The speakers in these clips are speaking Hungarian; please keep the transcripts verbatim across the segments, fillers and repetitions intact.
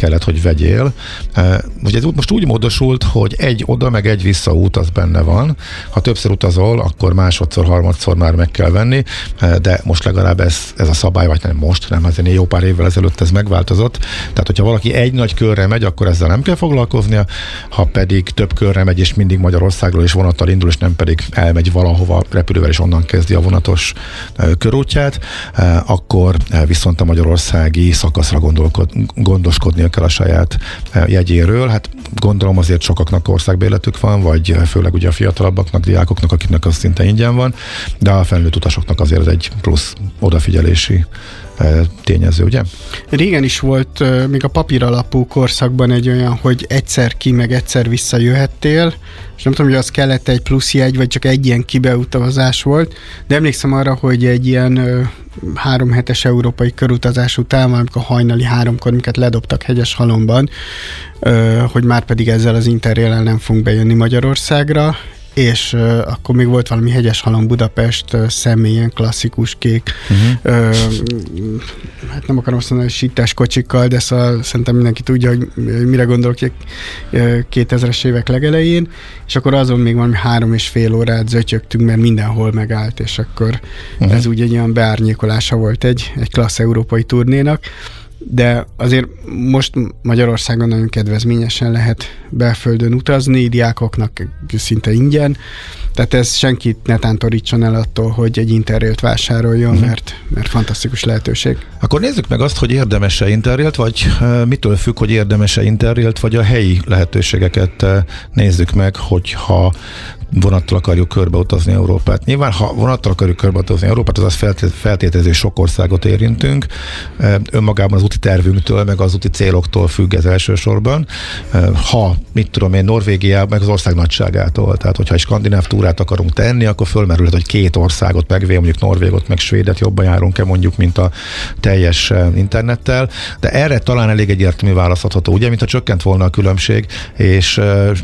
kellett, hogy vegyél. Ugye ez most úgy módosult, hogy egy oda, meg egy vissza út az benne van. Ha többször utazol, akkor másodszor, harmadszor már meg kell venni, de most legalább ez, ez a szabály, vagy nem most, nem, azért jó pár évvel ezelőtt ez megváltozott. Tehát, hogyha valaki egy nagy körre megy, akkor ezzel nem kell foglalkoznia, ha pedig több körre megy, és mindig Magyarországról is vonattal indul, és nem pedig elmegy valahova repülővel, és onnan kezdi a vonatos körútját, akkor viszont a magyarországi szakaszra gondoskodnia kell a saját jegyéről. Hát gondolom azért sokaknak országbérletük van, vagy főleg ugye a fiatalabbaknak, diákoknak, akiknek az szinte ingyen van, de a felnőtt utasoknak azért egy plusz odafigyelési tényező, ugye? Régen is volt még a papíralapú korszakban egy olyan, hogy egyszer ki, meg egyszer visszajöhettél, és nem tudom, hogy az kellett egy plusz jegy, vagy csak egy ilyen kibeutazás volt, de emlékszem arra, hogy egy ilyen ö, három hetes európai körutazás után, amikor hajnali háromkor, minket ledobtak Hegyeshalomban, ö, hogy már pedig ezzel az Interrail-el nem fogunk bejönni Magyarországra, és uh, akkor még volt valami Hegyeshalom Budapest uh, személyen klasszikus kék uh-huh. uh, hát nem akarom azt mondani, hogy sítes kocsikkal, de szóval szerintem mindenki tudja, hogy mire gondolok uh, kétezres évek legelején, és akkor azon még valami három és fél órát zötyögtünk, mert mindenhol megállt, és akkor uh-huh. ez úgy egy olyan beárnyékolása volt egy, egy klassz európai turnénak. De azért most Magyarországon nagyon kedvezményesen lehet belföldön utazni, diákoknak szinte ingyen, tehát ez senkit ne tántorítson el attól, hogy egy Interrailt vásároljon, uh-huh. mert, mert fantasztikus lehetőség. Akkor nézzük meg azt, hogy érdemes-e Interrailt, vagy uh, mitől függ, hogy érdemes-e Interrailt, vagy a helyi lehetőségeket uh, nézzük meg, hogyha vonattal akarjuk körbeutazni Európát. Nyilván, ha vonattal akarjuk körbeutazni Európát, az azt feltételező sok országot érintünk. Önmagában az úti tervünktől, meg az úti céloktól függ ez elsősorban. Ha, mit tudom én, Norvégiában, meg az ország nagyságától. Tehát, hogyha egy skandináv túrát akarunk tenni, akkor fölmerülhet, hogy két országot megvé, mondjuk Norvégot, meg Svédet jobban járunk-e mondjuk, mint a teljes internettel. De erre talán elég egyértelmű választható, ugye, mintha csökkent volna a különbség, és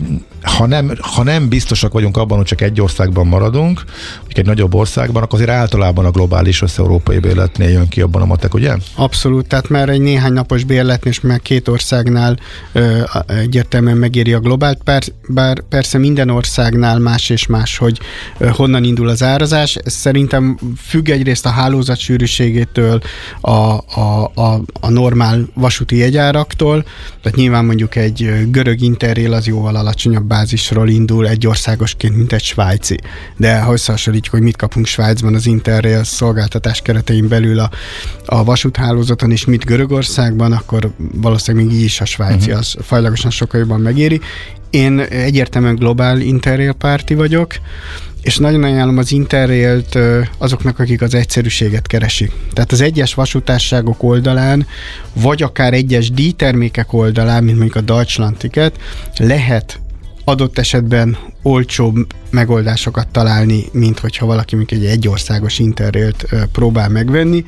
ha nem, ha nem biztosak vagyunk abban, hogy csak egy országban maradunk, egy nagyobb országban, akkor azért általában a globális össze-európai bérletnél jön ki abban a matek, ugye? Abszolút, tehát már egy néhány napos bérletnél, és már két országnál ö, egyértelműen megéri a globált, per, bár persze minden országnál más és más, hogy ö, honnan indul az árazás. Ez szerintem függ egyrészt a hálózat sűrűségétől, a, a, a, a normál vasúti jegyáraktól, tehát nyilván mondjuk egy görög Interrail az jóval alacsonyabb bázisról indul egy országosként, mint egy svájci. De ha összehasonlítjuk, hogy mit kapunk Svájcban az Interrail szolgáltatás keretein belül a, a vasúthálózaton, és mit Görögországban, akkor valószínűleg még így is a svájci uh-huh. az fajlagosan sokkal jobban megéri. Én egyértelműen globál Interrail párti vagyok, és nagyon ajánlom az Interrailt azoknak, akik az egyszerűséget keresik. Tehát az egyes vasútársaságok oldalán, vagy akár egyes díjtermékek oldalán, mint mondjuk a Deutschland-Ticket, lehet adott esetben olcsóbb megoldásokat találni, mint hogyha valaki mondjuk egy egyországos Interrailt próbál megvenni,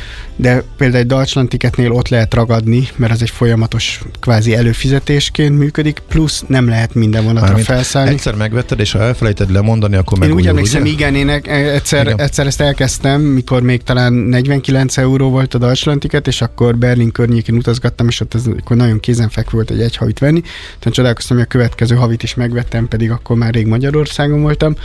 de például egy Deutschland-Ticketnél ott lehet ragadni, mert az egy folyamatos kvázi előfizetésként működik, plusz nem lehet minden vonatra Mármint felszállni. Egyszer megvetted, és ha elfelejted lemondani, akkor megújul, Én úgy emlékszem, ugye? igen, én egyszer, igen. egyszer ezt elkezdtem, mikor még talán negyvenkilenc euró volt a Deutschland-Ticket, és akkor Berlin környékén utazgattam, és ott ez akkor nagyon kézenfekvő volt egy egy havit venni. Tehát csodálkoztam, hogy a következő havit is megvettem, pedig akkor már rég Magyarországon voltam.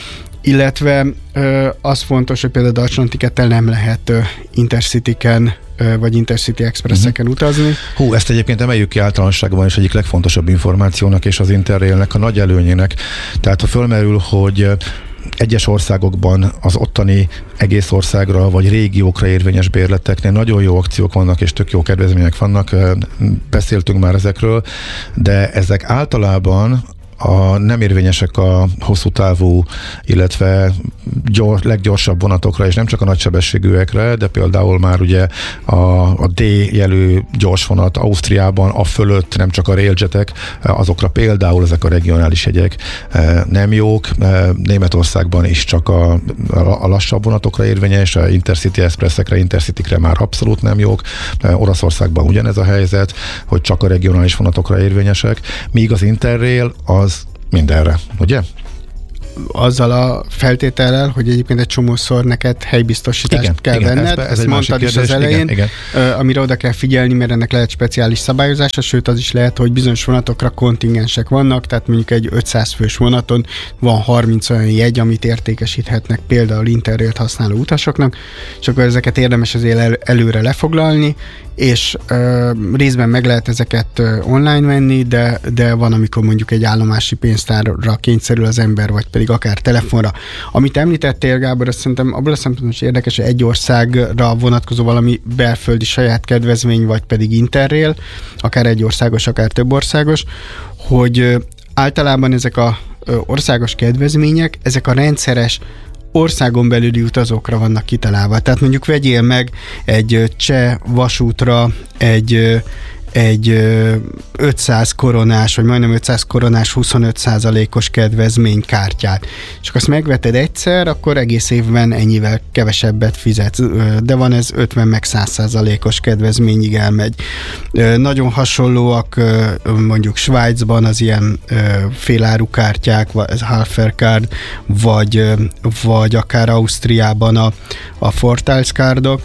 Illetve ö, az fontos, hogy például a Deutschland-Tickettel nem lehet ö, Intercity-ken ö, vagy Intercity Expresseken uh-huh. utazni. Hú, ezt egyébként emeljük ki általánosságban is egyik legfontosabb információnak és az Interrailnek a nagy előnyének. Tehát ha fölmerül, hogy egyes országokban az ottani egész országra vagy régiókra érvényes bérleteknél nagyon jó akciók vannak és tök jó kedvezmények vannak, beszéltünk már ezekről, de ezek általában a nem érvényesek a hosszú távú, illetve gyors, leggyorsabb vonatokra, és nem csak a nagysebességűekre, de például már ugye a, a D jelű gyorsvonat Ausztriában, a fölött nem csak a railjetek, azokra például ezek a regionális jegyek nem jók. Németországban is csak a, a lassabb vonatokra érvényes, a Intercity Expressekre, Intercitykre már abszolút nem jók. Oroszországban ugyanez a helyzet, hogy csak a regionális vonatokra érvényesek, míg az Interrail az mindenre, ugye? azzal a feltétellel, hogy egyébként egy csomószor neked helybiztosítást igen, kell igen, venned, ez, ez ezt mondtad is az elején, igen, igen. amire oda kell figyelni, mert ennek lehet speciális szabályozása, sőt az is lehet, hogy bizonyos vonatokra kontingensek vannak, tehát mondjuk egy ötszáz fős vonaton van harminc olyan jegy, amit értékesíthetnek például Interrailt használó utasoknak, és akkor ezeket érdemes azért el, előre lefoglalni, és ö, részben meg lehet ezeket ö, online venni, de, de van, amikor mondjuk egy állomási pénztárra kényszerül az ember, vagy pedig akár telefonra. Amit említettél, Gábor, azt szerintem abból a szempontból is érdekes, hogy egy országra vonatkozó valami belföldi saját kedvezmény, vagy pedig Interrail, akár egy országos, akár több országos, hogy ö, általában ezek a ö, országos kedvezmények, ezek a rendszeres országon belüli utazókra vannak kitalálva. Tehát mondjuk vegyél meg egy cseh vasútra egy, egy ötszáz koronás, vagy majdnem ötszáz koronás huszonöt százalékos kedvezménykártyát. És akkor azt megveted egyszer, akkor egész évben ennyivel kevesebbet fizetsz. De van ez ötven meg száz százalékos kedvezményig elmegy. Nagyon hasonlóak mondjuk Svájcban az ilyen félárukártyák, vagy Halfer Card, vagy, vagy akár Ausztriában a, a Vorteilskardok,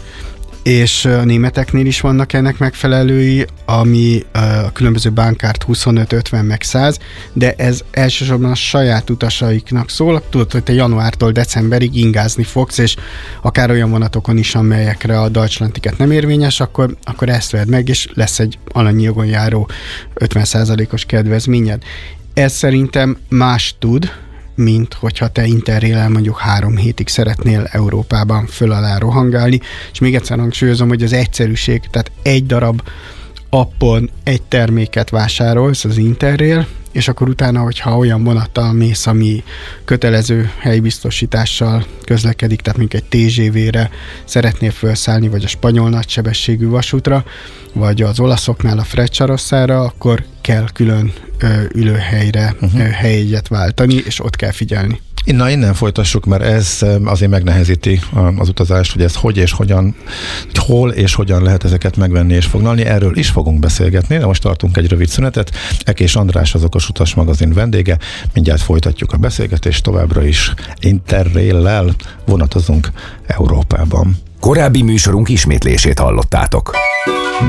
és a németeknél is vannak ennek megfelelői, ami a különböző bankkártya huszonöt, ötven meg száz, de ez elsősorban a saját utasaiknak szól. Tudod, hogy te januártól decemberig ingázni fogsz, és akár olyan vonatokon is, amelyekre a Deutschland Ticket nem érvényes, akkor, akkor ezt vedd meg, és lesz egy alanyi jogon járó ötven százalékos kedvezményed. Ez szerintem más tud, mint hogyha te Interrail-el mondjuk három hétig szeretnél Európában föl-alá rohangálni, és még egyszer hangsúlyozom, hogy az egyszerűség, tehát egy darab appon egy terméket vásárolsz, az Interrail, és akkor utána, hogyha olyan vonattal mész, ami kötelező helybiztosítással közlekedik, tehát mondjuk egy té zsé vé-re szeretnél felszállni, vagy a spanyol nagysebességű vasútra, vagy az olaszoknál a Frecciarossára, akkor kell külön ö, ülőhelyre uh-huh. helyjegyet váltani, és ott kell figyelni. Na, innen folytassuk, mert ez azért megnehezíti az utazást, hogy ez hogy és hogyan, hol és hogyan lehet ezeket megvenni és foglalni. Erről is fogunk beszélgetni, de most tartunk egy rövid szünetet. Ekés András, az Okos Utas magazin vendége. Mindjárt folytatjuk a beszélgetést, továbbra is Interrail-lel vonatozunk Európában. Korábbi műsorunk ismétlését hallottátok.